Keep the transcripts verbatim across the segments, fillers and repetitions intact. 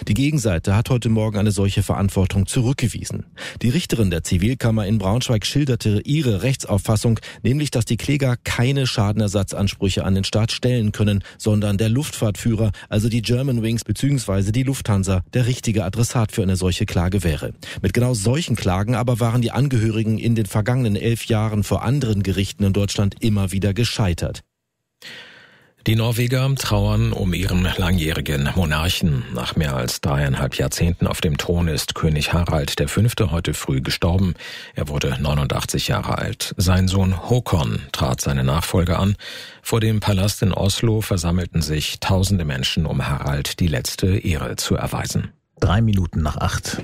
Die Gegenseite hat heute Morgen eine solche Verantwortung zurückgewiesen. Die Richterin der Zivilkammer in Braunschweig schilderte ihre Rechtsauffassung, nämlich dass die Kläger keine Schadenersatzansprüche an den Staat stellen können, sondern der Luftfahrtführer, also die Germanwings bzw. die Lufthansa, der richtige Adressat für eine solche Klage wäre. Mit genau solchen Klagen aber waren die Angehörigen in den vergangenen elf Jahren vor anderen Gerichten in Deutschland immer wieder gescheitert. Die Norweger trauern um ihren langjährigen Monarchen. Nach mehr als dreieinhalb Jahrzehnten auf dem Thron ist König Harald der Fünfte heute früh gestorben. Er wurde neunundachtzig Jahre alt. Sein Sohn Håkon trat seine Nachfolge an. Vor dem Palast in Oslo versammelten sich tausende Menschen, um Harald die letzte Ehre zu erweisen. Drei Minuten nach acht.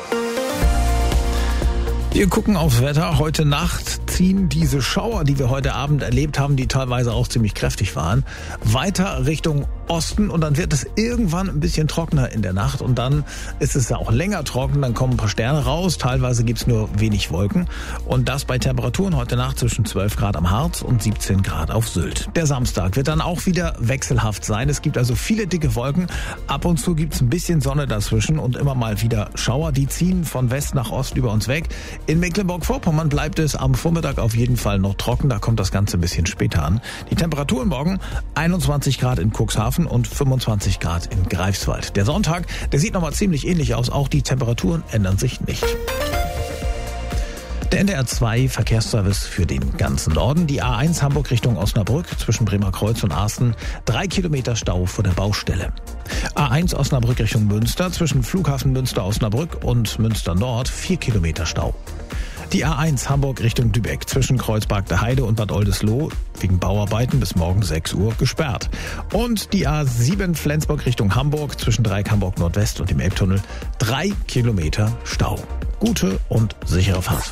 Wir gucken aufs Wetter. Heute Nacht ziehen diese Schauer, die wir heute Abend erlebt haben, die teilweise auch ziemlich kräftig waren, weiter Richtung Osten und dann wird es irgendwann ein bisschen trockener in der Nacht und dann ist es ja auch länger trocken, dann kommen ein paar Sterne raus, teilweise gibt's nur wenig Wolken und das bei Temperaturen heute Nacht zwischen zwölf Grad am Harz und siebzehn Grad auf Sylt. Der Samstag wird dann auch wieder wechselhaft sein, es gibt also viele dicke Wolken, ab und zu gibt's ein bisschen Sonne dazwischen und immer mal wieder Schauer, die ziehen von West nach Ost über uns weg. In Mecklenburg-Vorpommern bleibt es am Vormittag auf jeden Fall noch trocken, da kommt das Ganze ein bisschen später an. Die Temperaturen morgen einundzwanzig Grad in Cuxhaven und fünfundzwanzig Grad in Greifswald. Der Sonntag, der sieht nochmal ziemlich ähnlich aus, auch die Temperaturen ändern sich nicht. Der N D R zwei Verkehrsservice für den ganzen Norden. Die A eins Hamburg Richtung Osnabrück zwischen Bremerkreuz und Asten. Drei Kilometer Stau vor der Baustelle. A eins Osnabrück Richtung Münster zwischen Flughafen Münster-Osnabrück und Münster Nord. Vier Kilometer Stau. Die A eins Hamburg Richtung Lübeck zwischen Kreuzberg der Heide und Bad Oldesloe wegen Bauarbeiten bis morgen sechs Uhr gesperrt. Und die A sieben Flensburg Richtung Hamburg zwischen Dreieck Hamburg Nordwest und dem Elbtunnel. Drei Kilometer Stau. Gute und sichere Fahrt.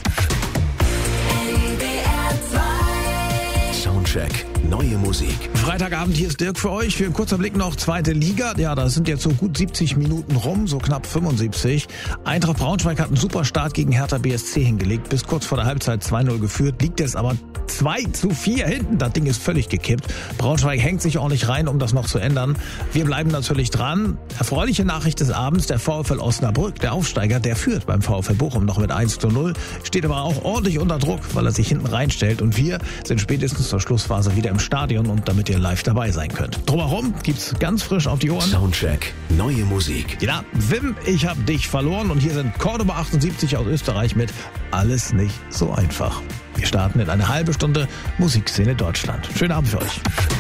Soundcheck, neue Musik. Freitagabend, hier ist Dirk für euch. Für einen kurzen Blick noch zweite Liga. Ja, da sind jetzt so gut siebzig Minuten rum, so knapp fünfundsiebzig. Eintracht Braunschweig hat einen super Start gegen Hertha B S C hingelegt. Bis kurz vor der Halbzeit zwei null geführt, liegt jetzt aber zwei zu vier hinten. Das Ding ist völlig gekippt. Braunschweig hängt sich ordentlich rein, um das noch zu ändern. Wir bleiben natürlich dran. Erfreuliche Nachricht des Abends, der VfL Osnabrück, der Aufsteiger, der führt beim VfL Bochum noch mit eins zu null. Steht aber auch ordentlich unter Druck, weil er sich hinten reinstellt. Und wir sind spätestens zur Schlussphase wieder im Stadion und damit ihr live dabei sein könnt. Drumherum gibt's ganz frisch auf die Ohren. Soundcheck, neue Musik. Ja, Wim, ich hab dich verloren und hier sind Cordoba achtundsiebzig aus Österreich mit Alles nicht so einfach. Wir starten in eine halbe Stunde Musikszene Deutschland. Schönen Abend für euch.